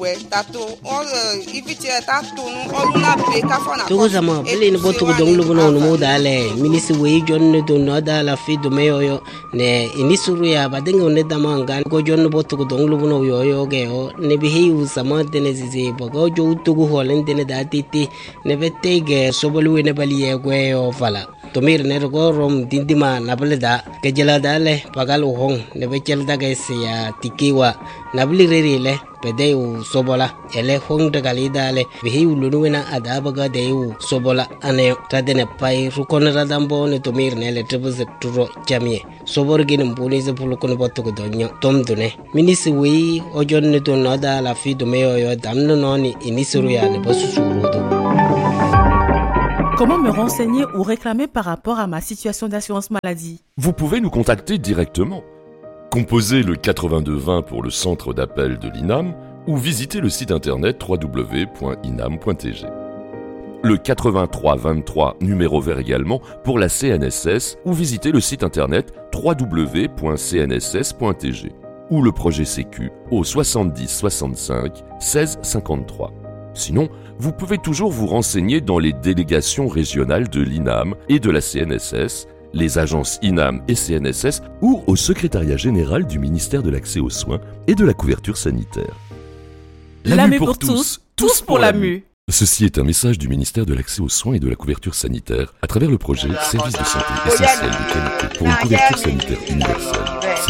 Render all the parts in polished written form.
Togo zama bele ni boto dong lu bono no dale minisi we jonne do no dala fi do meyo ne inisuru ya badenga ne damanga go jonne boto dong lu bono yo ge o ne bi hiu sama dene zizi bogo jo tugu holen dene datiti ne betege sobolu ne bali ye gwe o fala tomir ne go rom dindima nableda ke jela dale pagal hong ne be chel daga sia tikiwa nabli rerile pedeu sobola ele hong daga lidale bi hiu lunuena adabaga deu sobola ane tadene pai rukon radambo ne tomir ne le trebze turo jamie sobor gin mbuni ze pulukon boto go donyo tomdune minisi wi ojon ne to nada la fi do meyo yo damno noni inisuru ya ne basusurudo. Comment me renseigner ou réclamer par rapport à ma situation d'assurance maladie? Vous pouvez nous contacter directement. Composez le 8220 pour le centre d'appel de l'INAM ou visitez le site internet www.inam.tg. Le 8323 numéro vert également pour la CNSS ou visitez le site internet www.cnss.tg ou le projet Sécu au 70 65 16 53. Sinon, vous pouvez toujours vous renseigner dans les délégations régionales de l'INAM et de la CNSS, les agences INAM et CNSS ou au secrétariat général du ministère de l'Accès aux soins et de la couverture sanitaire. La MU pour tous, tous pour la MU. Ceci est un message du ministère de l'Accès aux soins et de la couverture sanitaire à travers le projet Service de santé essentiel de qualité pour une couverture sanitaire universelle.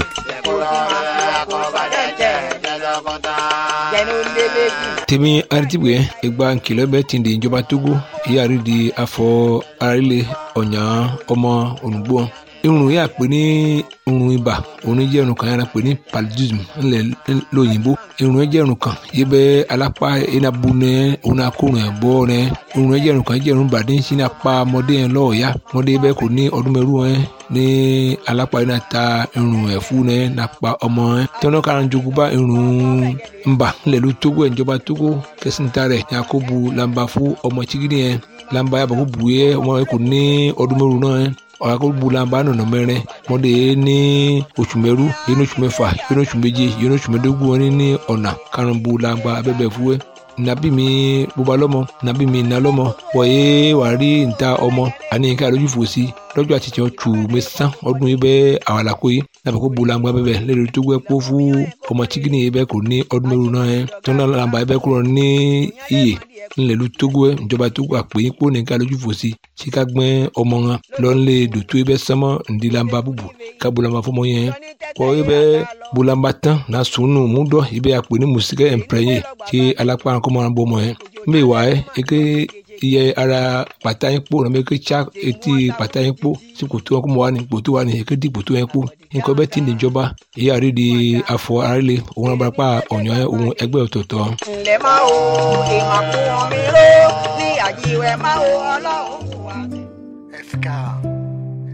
Temi artibwe egba nkile betindi njoba Togo yari di afọ arile onya ọmọ onugbo irun ya pè ní irun ibà òun jẹ́ irun kan yàrá pè ní paludism ńlẹ̀ lóyìnbó irun jẹ́ irun kan yíbẹ̀ alápá ìnabunẹ òun akórun ẹ̀bọ rẹ irun jẹ́ irun kan jẹ́ irun bàdí sí ní apá ọmọdé yẹn lọ́ọ̀ọ́yá ọmọdé bẹ́ẹ̀ kò ní ọdún mẹ́rù ẹ̀ ní alápá yìí náà ta irun ẹ̀fú ní nàpá ọmọ ẹ̀ tọ́nà kára jogun bá irun ńbà ńlẹ̀ ló Togo ìjọba Togo kẹsìntà rẹ̀ yakubu lamba fún ọmọ chigidi yẹn lamba yàbọ̀ kó bu yẹ ọmọ yẹn kò ní ọdún mẹ́rù náà ẹ̀ ọ̀làkọ̀bùlànbà nọ̀nà mẹ́rin mọ́dé ní oṣù mẹ́rú yẹn ní oṣù mẹ́fà yẹn ní oṣù méje yẹn ní oṣù mẹ́dógún wọn ní ọ̀nà karùnbùlànbà abẹ́bẹ̀ fúwẹ́ nàbí mi bóba lọ́mọ nàbí mi nà lọ́mọ wọ̀nyé wà rí níta ọmọ àní nǹkan àlójú fòsí lọ́jọ́ àtijọ́ tù mẹ́sàn ọdún yìí bẹ́ẹ̀ àwàlàkó yìí nàbẹ̀ kó bùlànbà bẹ́bẹ̀ lẹ́rìí tó gbẹ́ kó fún ọmọ chikini yìí bẹ́ẹ̀ kò ní ọdún mẹ́rù náà yẹn tó náà làǹbà yìí bẹ́ẹ̀ kúrò ní iyè ńlẹ̀lú Togo ẹ̀ ìjọba Togo àpèyìn pò nìkan lójú fòsí síka gbẹ́ ọmọ wọn lọ́nlé dòtó ibẹ̀ sánmọ́ ndílàmbà bùbù ká bùlàmbà fọmọ yẹn kọ́ ibẹ̀ bùlàmbà tán náà sùnù múdọ̀ ibẹ̀ àpè ní mùsíkẹ́ ẹ̀ǹpẹ̀rẹ̀yẹ tí alápá kọ́mọ́ bọ́ ọmọ yẹn mbẹ́ wà ẹ́ eke iye ara pàtà yín pò náà mẹ́kẹ́ tsa etí pàtà yín pò sí kòtò wọn kó mọ wà ní kòtò wà ní eke dí kòtò yẹn pò nǹkan bẹ́ẹ̀ tí ní ìjọba ìyá rí di afọ arílẹ̀ òun abarapá ọ̀yàn òun ẹgbẹ́ ọ̀tọ̀ọ̀tọ̀. ǹlẹ́ máa wo ìmọ̀kùnrin mi ró ní àjíwẹ̀ máa wo ọlọ́run.